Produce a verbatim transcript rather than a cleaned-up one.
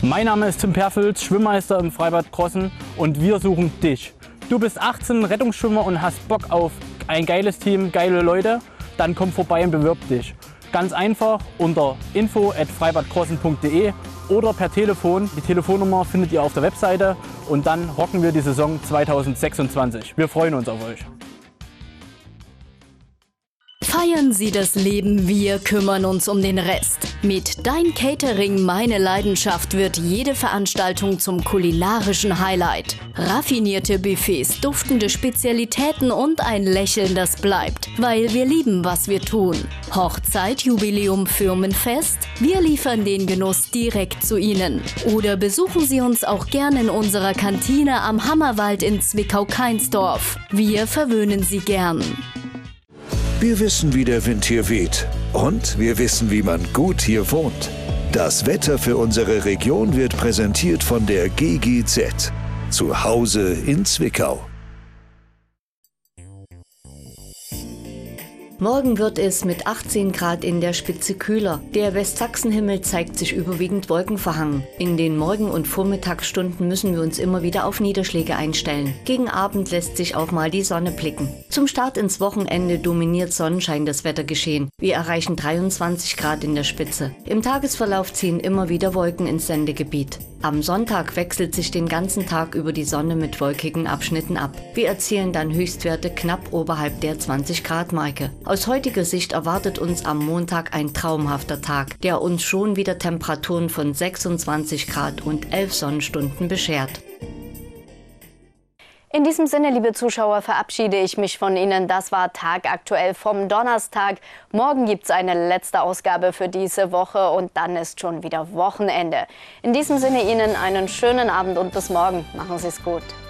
Mein Name ist Tim Perfels, Schwimmmeister im Freibad Krossen und wir suchen dich. Du bist achtzehn, Rettungsschwimmer und hast Bock auf ein geiles Team, geile Leute? Dann komm vorbei und bewirb dich. Ganz einfach unter info at freibadkrossen punkt de oder per Telefon. Die Telefonnummer findet ihr auf der Webseite und dann rocken wir die Saison zweitausendsechsundzwanzig. Wir freuen uns auf euch. Feiern Sie das Leben, wir kümmern uns um den Rest. Mit Dein Catering, meine Leidenschaft wird jede Veranstaltung zum kulinarischen Highlight. Raffinierte Buffets, duftende Spezialitäten und ein Lächeln, das bleibt, weil wir lieben, was wir tun. Hochzeit, Jubiläum, Firmenfest? Wir liefern den Genuss direkt zu Ihnen. Oder besuchen Sie uns auch gern in unserer Kantine am Hammerwald in Zwickau-Kainsdorf. Wir verwöhnen Sie gern. Wir wissen, wie der Wind hier weht. Und wir wissen, wie man gut hier wohnt. Das Wetter für unsere Region wird präsentiert von der G G Z. Zu Hause in Zwickau. Morgen wird es mit achtzehn Grad in der Spitze kühler. Der Westsachsenhimmel zeigt sich überwiegend wolkenverhangen. In den Morgen- und Vormittagsstunden müssen wir uns immer wieder auf Niederschläge einstellen. Gegen Abend lässt sich auch mal die Sonne blicken. Zum Start ins Wochenende dominiert Sonnenschein das Wettergeschehen. Wir erreichen dreiundzwanzig Grad in der Spitze. Im Tagesverlauf ziehen immer wieder Wolken ins Sendegebiet. Am Sonntag wechselt sich den ganzen Tag über die Sonne mit wolkigen Abschnitten ab. Wir erzielen dann Höchstwerte knapp oberhalb der zwanzig Grad Marke. Aus heutiger Sicht erwartet uns am Montag ein traumhafter Tag, der uns schon wieder Temperaturen von sechsundzwanzig Grad und elf Sonnenstunden beschert. In diesem Sinne, liebe Zuschauer, verabschiede ich mich von Ihnen. Das war Tagaktuell vom Donnerstag. Morgen gibt es eine letzte Ausgabe für diese Woche und dann ist schon wieder Wochenende. In diesem Sinne Ihnen einen schönen Abend und bis morgen. Machen Sie es gut.